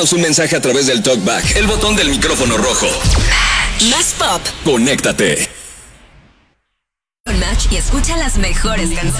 Mándanos un mensaje a través del TalkBack, el botón del micrófono rojo. Más pop. Conéctate. Con Match y escucha las mejores canciones.